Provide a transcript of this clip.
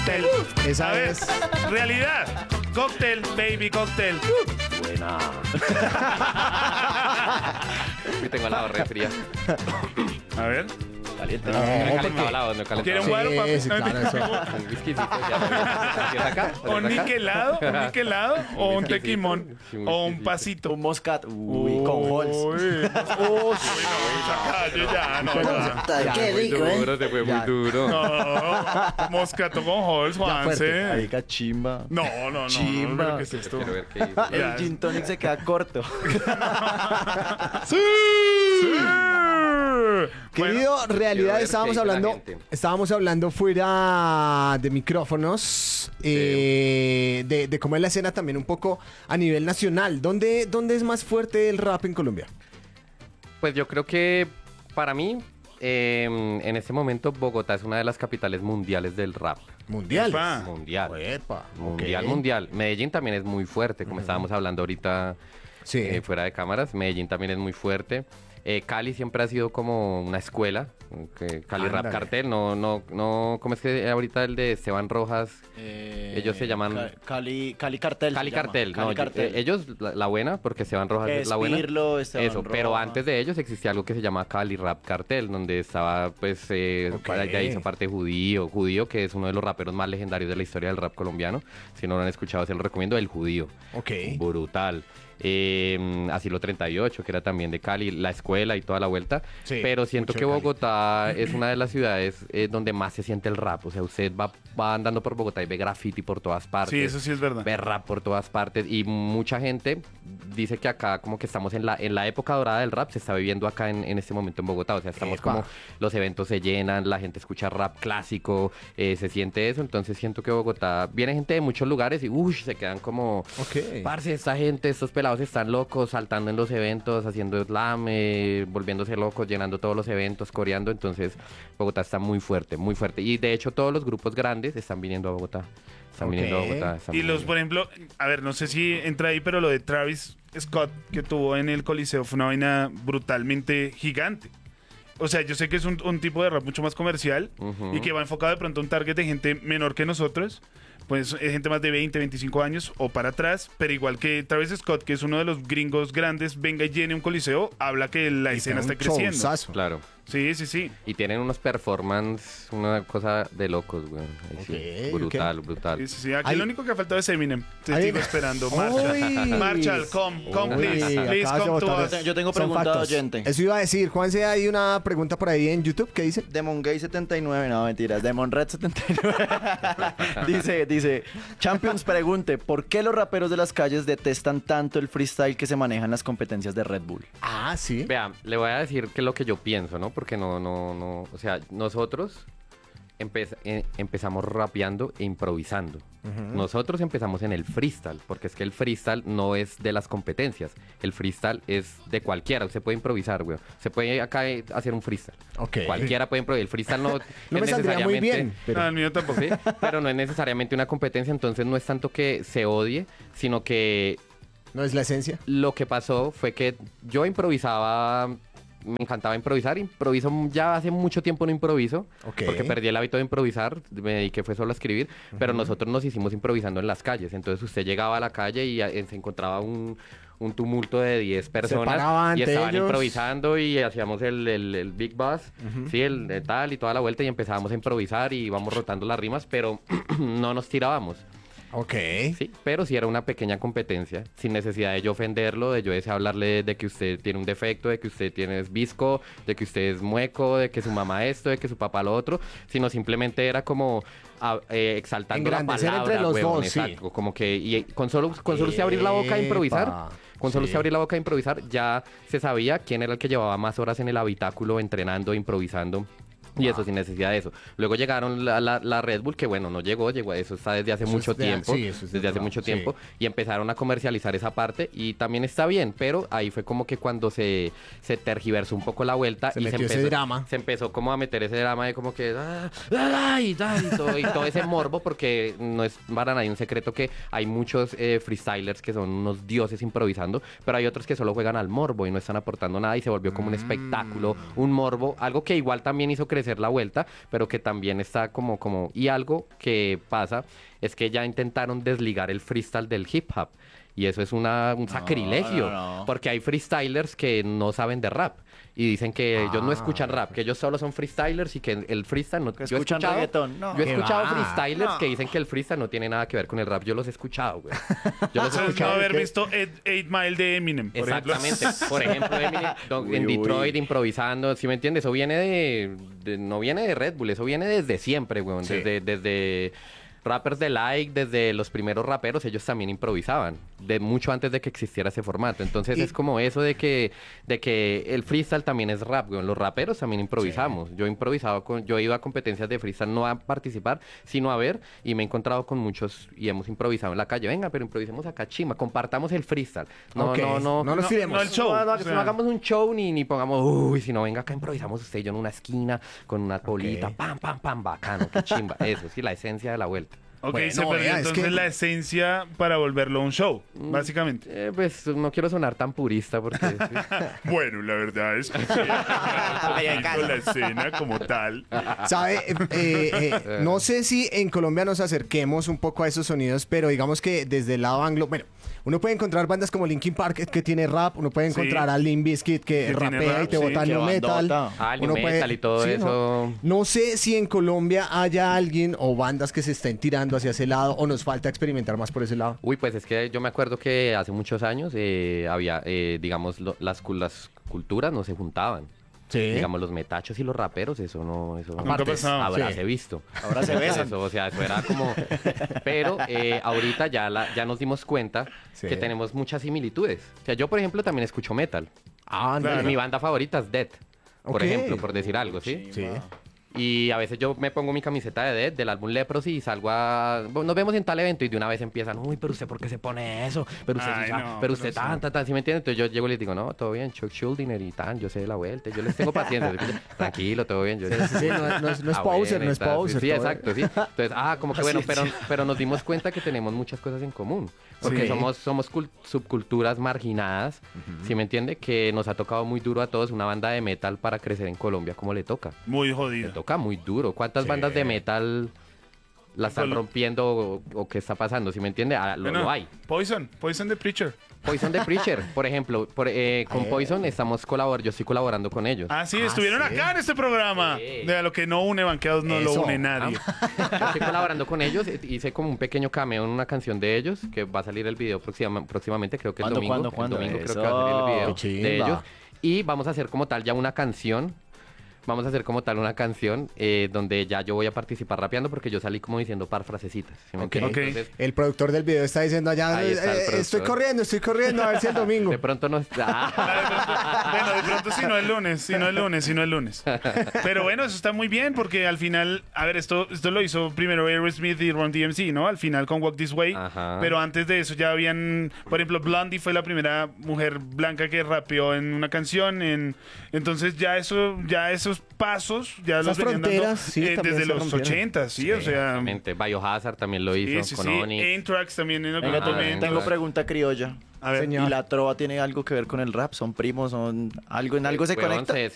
cóctel. Esa A ver, es. realidad. Cóctel, baby, cóctel. Buena. Y tengo la barra fría. A ver. Caliente. No, No he calentado porque- la voz, no he calentado. ¿Quiere un Sí, guaro, papi? sí, claro, eso. Un whiskycito, ya. ¿Tienes acá? ¿O un niquelado? ¿Un niquelado? ¿O un whiskycito, tequimón? sí, un ¿O un whiskycito. pasito? Un Moscat. Uy, con Halls. Uy, ya, no, ya. Qué rico, Duro, te fue muy Ya. duro. No, moscato con Halls, Juanse. Ahí cachimba. No, Chimba. pero ¿qué es esto? Quiero ver qué hizo. Ya. El gin tonic se queda corto. Querido, Bueno, realidad, ver estábamos qué dice la hablando, gente. fuera de micrófonos de cómo es la escena también un poco a nivel nacional. ¿Dónde es más fuerte el rap en Colombia? Pues yo creo que para mí, en este momento, Bogotá es una de las capitales mundiales del rap. Mundial. Epa. Mundial. Epa, Mundial, ok. mundial. Medellín también es muy fuerte, como estábamos hablando ahorita Sí. fuera de cámaras. Medellín también es muy fuerte. Cali siempre ha sido como una escuela. Cali Rap Ándale. Cartel, no, ¿cómo es que ahorita el de Esteban Rojas? Ellos se llaman Cali Cartel. Cali se llama. Cartel. Cali No, Cartel. ellos, la buena, porque Esteban Rojas es la buena. Pirlo, Esteban Eso, pero Rojas. antes de ellos existía algo que se llama Cali Rap Cartel, donde estaba, pues, Ok. para allá hizo parte Judío, que es uno de los raperos más legendarios de la historia del rap colombiano. Si no lo han escuchado, se lo recomiendo, El Judío. Ok. Brutal. Asilo 38, que era también de Cali, la escuela y toda la vuelta. Sí, Pero siento mucho que de Cali. Bogotá es una de las ciudades donde más se siente el rap. O sea, usted va andando por Bogotá y ve graffiti por todas partes. Sí, eso sí es verdad. Ve rap por todas partes. Y mucha gente dice que acá como que estamos en la época dorada del rap, se está viviendo acá en este momento en Bogotá. O sea, estamos Epa. como, los eventos se llenan, la gente escucha rap clásico, se siente eso. Entonces siento que Bogotá, viene gente de muchos lugares y se quedan como, Ok. parce, esta gente, estos pelados están locos, saltando en los eventos, haciendo slam, volviéndose locos, llenando todos los eventos, coreando. Entonces Bogotá está muy fuerte, muy fuerte. Y de hecho todos los grupos grandes están viniendo a Bogotá. Están Ok. viniendo a Bogotá. están Y los, viniendo. por ejemplo, a ver, no sé si entra ahí, pero lo de Travis Scott que tuvo en el Coliseo fue una vaina brutalmente gigante. O sea, yo sé que es un tipo de rap mucho más comercial Ujú. y que va enfocado de pronto a un target de gente menor que nosotros, pues gente más de 20, 25 años o para atrás, pero igual que Travis Scott, que es uno de los gringos grandes, venga y llene un coliseo, habla que la escena está creciendo. Showzazo. Claro. Sí, sí, sí. Y tienen unos performance, una cosa de locos, güey. Ahí sí, Ok, brutal, brutal. Sí, sí, sí. Aquí Ay. lo único que ha faltado es Eminem. Te Ay. sigo esperando. Marshall. Uy. Marshall, come, Uy, please. Please acabas de come to botar- us. Yo tengo Son pregunta de factos. oyente. Eso iba a decir, Juanse, hay una pregunta por ahí en YouTube que dice. Demon Gay 79, no mentiras, Demon Red 79. dice, Champions pregunte, ¿por qué los raperos de las calles detestan tanto el freestyle que se maneja en las competencias de Red Bull? Ah, sí. Vean, le voy a decir que lo que yo pienso, ¿no? Porque no, o sea, nosotros empezamos rapeando e improvisando. Nosotros empezamos en el freestyle, porque es que el freestyle no es de las competencias. El freestyle es de cualquiera. Usted puede improvisar, güey. Se puede acá hacer un freestyle. Ok. Cualquiera puede improvisar. El freestyle no, No me es saldría muy bien, necesariamente... pero... No, el mío tampoco. Sí, pero no es necesariamente una competencia, entonces no es tanto que se odie, sino que No es la esencia. lo que pasó fue que yo improvisaba, me encantaba improvisar, improviso ya hace mucho tiempo no improviso, Ok. porque perdí el hábito de improvisar, me dediqué fue solo a escribir, pero nosotros nos hicimos improvisando en las calles, entonces usted llegaba a la calle y se encontraba un tumulto de 10 personas paraban y ante estaban ellos. improvisando y hacíamos el Big Bus, sí, el de tal y toda la vuelta y empezábamos a improvisar y íbamos rotando las rimas, pero no nos tirábamos. Ok. Sí, pero sí era una pequeña competencia, sin necesidad de yo ofenderlo, de yo deseo hablarle de que usted tiene un defecto, de que usted tiene es visco, de que usted es mueco, de que su mamá esto, de que su papá lo otro, sino simplemente era como exaltando la Engrandecer palabra, entre los huevón, dos, sí. exacto, como que y con solo usted abrir la boca a improvisar, Epa, con solo sí. usted abrir la boca a improvisar, ya se sabía quién era el que llevaba más horas en el habitáculo entrenando, improvisando. Y eso sin necesidad de eso. Luego llegaron la Red Bull, que bueno, no llegó, eso está desde hace Eso mucho es de- tiempo. sí, eso es de desde hace otro mucho lado, tiempo. Y empezaron a comercializar esa parte y también está bien, pero ahí fue como que cuando se tergiversó un poco la vuelta Se y metió ese empezó, drama. se empezó como a meter ese drama de como que y todo ese morbo, porque no es para nadie un secreto que hay muchos freestylers que son unos dioses improvisando, pero hay otros que solo juegan al morbo y no están aportando nada y se volvió como un espectáculo, un morbo, algo que igual también hizo crecer crecer la vuelta, pero que también está como... Y algo que pasa es que ya intentaron desligar el freestyle del hip hop. Y eso es un sacrilegio, no. porque hay freestylers que no saben de rap y dicen que ellos no escuchan rap, que ellos solo son freestylers y que el freestyle no... Que escuchan reggaetón, no. Yo he ¿Qué escuchado va? freestylers No. que dicen que el freestyle no tiene nada que ver con el rap. Yo los he escuchado, güey. Yo los he Eso es no escuchado. haber visto 8 Mile de Eminem, por ejemplo. Exactamente. Por ejemplo, Eminem en Uy, Detroit uy. improvisando, ¿sí me entiendes? Eso viene no viene de Red Bull, eso viene desde siempre, güey. Sí. Desde rappers de Like, desde los primeros raperos, ellos también improvisaban, de mucho antes de que existiera ese formato. Entonces Y- es como eso de que el freestyle también es rap, güey. Los raperos también improvisamos. Yo he improvisado yo he ido a competencias de freestyle no a participar, sino a ver, y me he encontrado con muchos y hemos improvisado en la calle. Venga, pero improvisemos acá, chima, compartamos el freestyle. Ok, no nos tiremos. no el show. No, o sea. no hagamos un show ni pongamos, uy, si no, venga acá, improvisamos usted y yo en una esquina con una bolita, pam, pam, pam, bacano, qué chimba. Eso, sí, la esencia de la vuelta. Ok, Bueno, se perdió vea, es entonces que- la esencia para volverlo un show, básicamente. Pues no quiero sonar tan purista porque... sí. Bueno, la verdad es que sí, la escena como tal. ¿Sabe? No sé si en Colombia nos acerquemos un poco a esos sonidos, pero digamos que desde el lado anglo, bueno, uno puede encontrar bandas como Linkin Park que tiene rap, uno puede Sí. encontrar a Limp Bizkit que Que tiene rapea y rap, te sí, bota qué nu metal. bandota. Ah, el Uno nu metal y todo sí, eso. No sé si en Colombia haya alguien o bandas que se estén tirando hacia ese lado o nos falta experimentar más por ese lado. Uy, pues es que yo me acuerdo que hace muchos años había, digamos, las culturas no se juntaban. Sí. Digamos, los metachos y los raperos, eso no... Eso Nunca Aparte, pasaba. habráse visto. Ahora se besan. Eso, o sea, eso era como... Pero ahorita ya nos dimos cuenta Sí. que tenemos muchas similitudes. O sea, yo, por ejemplo, también escucho metal. Ah, no. Claro. Mi banda favorita es Death, por Ok. ejemplo, por decir algo, ¿sí? Sí. Y a veces yo me pongo mi camiseta de Death, del álbum Leprosy, y salgo a... bueno, nos vemos en tal evento y de una vez empiezan, uy, pero usted, ¿por qué se pone eso? Pero usted, Ay, sí, no, pero usted pero sí. ¿sí me entiende? Entonces yo llego y les digo, no, todo bien, Chuck Schuldiner y tan, yo sé de la vuelta, yo les tengo paciencia. Tranquilo, todo bien. Yo, Sí, no es Ah, poser, bueno, no y es tal, poser. Sí, todo. exacto, sí. Entonces, como que bueno, pero nos dimos cuenta que tenemos muchas cosas en común. Porque Sí. somos subculturas marginadas, ¿sí me entiende? Que nos ha tocado muy duro a todos una banda de metal para crecer en Colombia como le toca. Muy Le jodido. toca muy duro. ¿Cuántas bandas de metal la están Colo- rompiendo o qué está pasando? ¿Sí me entiende? Bueno, Lo hay. Poison the Preacher. Poison the Preacher, por ejemplo. Con Poison yo estoy colaborando con ellos. Ah, sí, estuvieron sí. acá en este programa. Sí. De a lo que no une banqueados no Eso. lo une nadie. Yo estoy colaborando con ellos. Hice como un pequeño cameo en una canción de ellos que va a salir el video próximamente, creo que el domingo. ¿Cuándo? El domingo creo que Eso. va a salir el video Qué chimba. de ellos. Y vamos a hacer como tal ya una canción. Vamos a hacer como tal una canción donde ya yo voy a participar rapeando porque yo salí como diciendo par frasecitas. ¿Sí me entiendes? Ok. Entonces, El productor del video está diciendo allá, Ahí está el estoy productor. corriendo, a ver si el domingo. de pronto no está. Bueno, de pronto si no el lunes. Pero bueno, eso está muy bien porque al final, a ver, esto lo hizo primero Aerosmith y Run DMC, ¿no? Al final con Walk This Way. Ajá. Pero antes de eso ya habían, por ejemplo, Blondie fue la primera mujer blanca que rapeó en una canción. Entonces ya esos pasos ya Esas los venían dando, fronteras, sí, también desde se los rompieron. 80, sí, o sea. Exactamente. Biohazard también lo hizo Sí, con sí. Onyx. Anthrax también en algún Venga, momento. tengo pregunta criolla. A ver, Señor. ¿Y la trova tiene algo que ver con el rap? ¿Son primos? ¿Son algo? ¿En algo se Weón, conecta?